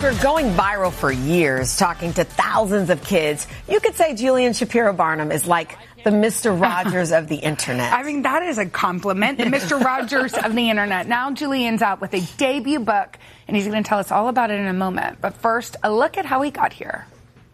After going viral for years, talking to thousands of kids, you could say Julian Shapiro Barnum is like the Mr. Rogers of the internet. I mean, that is a compliment. The Mr. Rogers of the internet. Now Julian's out with a debut book, and he's going to tell us all about it in a moment. But first, a look at how he got here.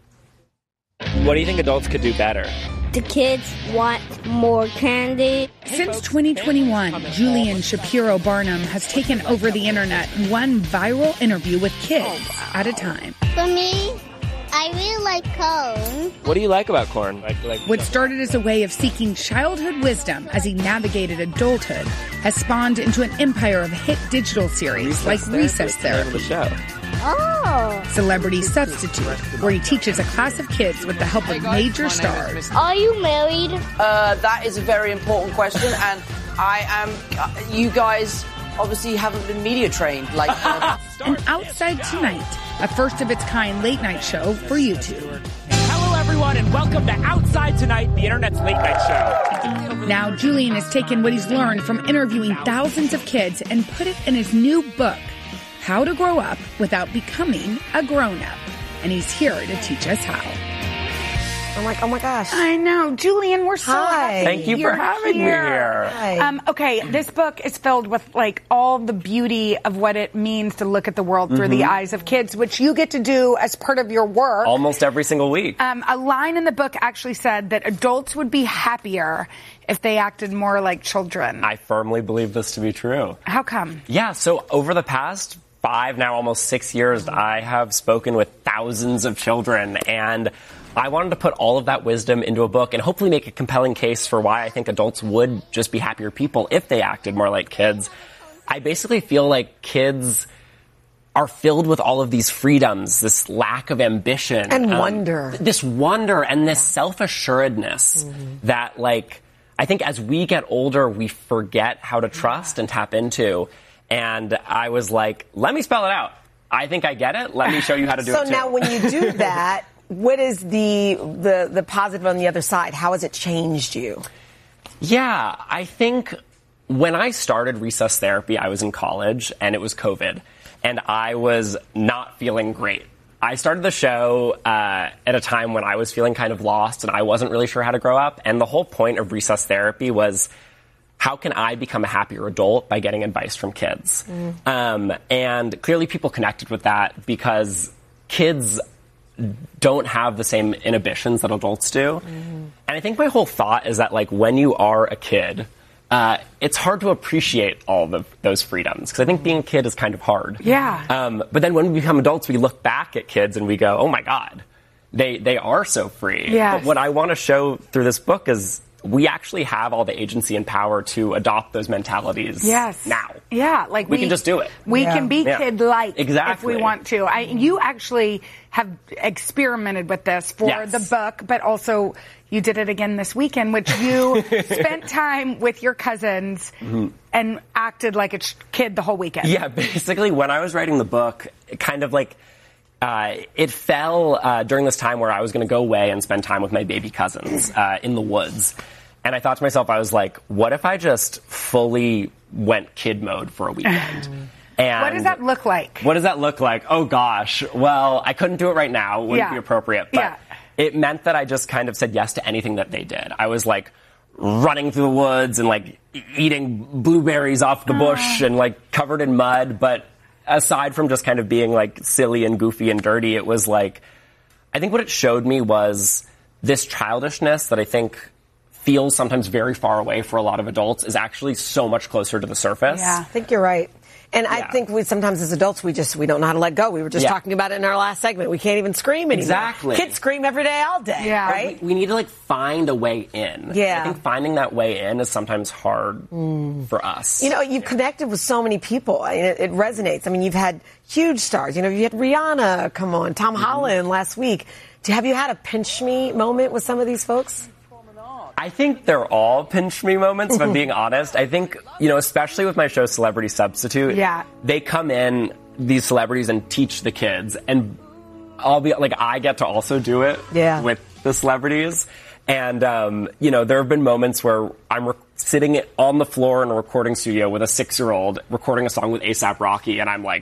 What do you think adults could do better? The kids want more candy. Since 2021, Julian Shapiro Barnum has taken over the internet one viral interview with kids at a time. For me, I really like corn. What do you like about corn? What started as a way of seeking childhood wisdom as he navigated adulthood has spawned into an empire of hit digital series like Recess Therapy. The show. Oh. Celebrity Substitute, where he teaches a class of kids with the help of major stars. Are you married? That is a very important question, and I am. You guys obviously haven't been media trained. And Outside Tonight, a first-of-its-kind late-night show for YouTube. Hello, everyone, and welcome to Outside Tonight, the internet's late-night show. Now, Julian has taken what he's learned from interviewing thousands of kids and put it in his new book, How to Grow Up Without Becoming a Grown-Up. And he's here to teach us how. I'm like, oh my gosh. I know. Julian, we're so happy. Thank you for having me here. Hi. Okay, this book is filled with like all the beauty of what it means to look at the world through the eyes of kids, which you get to do as part of your work. Almost every single week. A line in the book actually said that adults would be happier if they acted more like children. I firmly believe this to be true. How come? Yeah, so over the past 5, now almost 6 years, I have spoken with thousands of children, and I wanted to put all of that wisdom into a book and hopefully make a compelling case for why I think adults would just be happier people if they acted more like kids. I basically feel like kids are filled with all of these freedoms, this lack of ambition. And wonder. This wonder and this self-assuredness that, like, I think as we get older, we forget how to trust and tap into. And I was like, let me spell it out. I think I get it. Let me show you how to do it too. So now when you do that, what is the positive on the other side? How has it changed you? Yeah, I think when I started Recess Therapy, I was in college and it was COVID and I was not feeling great. I started the show at a time when I was feeling kind of lost and I wasn't really sure how to grow up. And the whole point of Recess Therapy was, how can I become a happier adult by getting advice from kids? And clearly people connected with that because kids don't have the same inhibitions that adults do. And I think my whole thought is that, like, when you are a kid, it's hard to appreciate all of those freedoms because I think being a kid is kind of hard. Yeah. But then when we become adults, we look back at kids and we go, oh my God, they are so free. Yes. But what I want to show through this book is we actually have all the agency and power to adopt those mentalities now. Yeah, like we can just do it. We can be kid-like if we want to. You actually have experimented with this for the book, but also you did it again this weekend, which you spent time with your cousins and acted like a kid the whole weekend. Yeah, basically when I was writing the book, kind of like it fell during this time where I was going to go away and spend time with my baby cousins in the woods. And I thought to myself, I was like, what if I just fully went kid mode for a weekend? And what does that look like? What does that look like? Oh, gosh. Well, I couldn't do it right now. It wouldn't be appropriate. But it meant that I just kind of said yes to anything that they did. I was like running through the woods and like eating blueberries off the bush and like covered in mud. But aside from just kind of being like silly and goofy and dirty, it was like, I think what it showed me was this childishness that I think feels sometimes very far away for a lot of adults is actually so much closer to the surface. Yeah, I think you're right. And I think we sometimes as adults, we don't know how to let go. We were just talking about it in our last segment. We can't even scream anymore. Exactly. Kids scream every day, all day. Yeah. Right? We need to like find a way in. Yeah. I think finding that way in is sometimes hard for us. You know, you've connected with so many people. It resonates. I mean, you've had huge stars. You know, you had Rihanna come on, Tom Holland last week. Have you had a pinch me moment with some of these folks? I think they're all pinch me moments, if I'm being honest. I think, you know, especially with my show Celebrity Substitute, they come in, these celebrities, and teach the kids. And I'll be like, I get to also do it with the celebrities. And, you know, there have been moments where I'm sitting on the floor in a recording studio with a 6-year-old recording a song with A$AP Rocky, and I'm like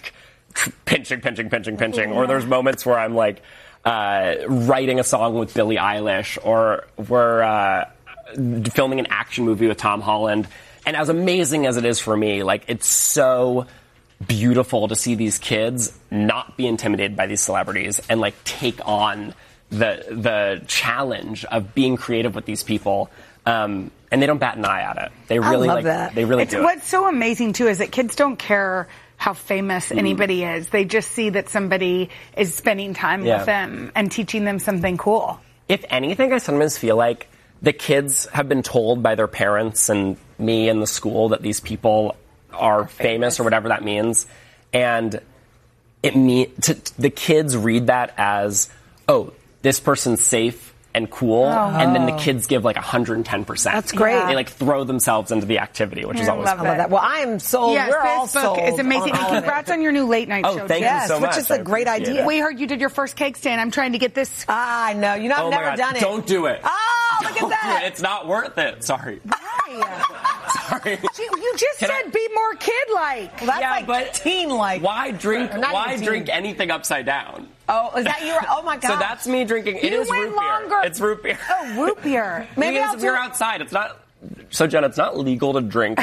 pinching. Or there's moments where I'm like writing a song with Billie Eilish, or we're filming an action movie with Tom Holland. And as amazing as it is for me, like, it's so beautiful to see these kids not be intimidated by these celebrities and like take on the challenge of being creative with these people. And they don't bat an eye at it. They really they really do. What's so amazing too is that kids don't care how famous anybody is. They just see that somebody is spending time with them and teaching them something cool. If anything, I sometimes feel like the kids have been told by their parents and me and the school that these people are famous or whatever that means, and the kids read that as, oh, this person's safe and cool, and then the kids give like 110%. That's great. They like throw themselves into the activity, which is always fun. I love that. Well, I am sold. Yes, we're all sold. It's amazing. And congrats on your new late night show. Thank you so much. Which is a great idea. We heard you did your first cake stand. I'm trying to get this. I know. You know, I've never done it. Don't do it. Oh, look at that. It's not worth it. Sorry. Sorry. You just said be more kid-like. Well, that's like teen-like. Why drink anything upside down? Oh, is that your? Oh my God! So that's me drinking. It is root beer. It's root beer. Oh, root beer. Maybe we're outside. It's not. So Jen, it's not legal to drink.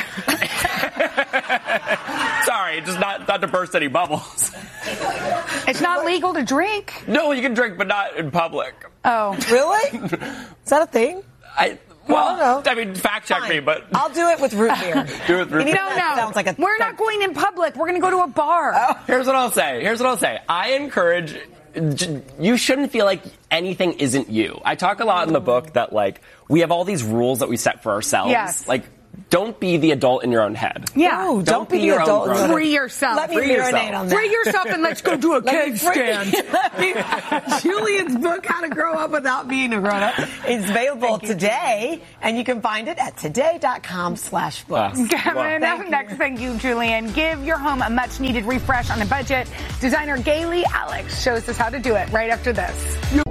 Sorry, just not to burst any bubbles. It's not legal to drink. No, you can drink, but not in public. Oh, really? Is that a thing? Well, I mean, fact check me, but I'll do it with root beer. Do it with root beer. No. Sounds like we're not going in public. We're going to go to a bar. Oh. Here's what I'll say. I encourage. You shouldn't feel like anything isn't you. I talk a lot in the book that like we have all these rules that we set for ourselves. Yes. Like, don't be the adult in your own head. Yeah. Ooh, don't be the adult. Free yourself. Let me marinate on that. Free yourself and let's go do a cake stand. Julian's book, How to Grow Up Without Being a Grown-Up, is available today, and you can find it at today.com/books. Coming up next, thank you, Julian. Give your home a much-needed refresh on a budget. Designer Gailey Alex shows us how to do it right after this.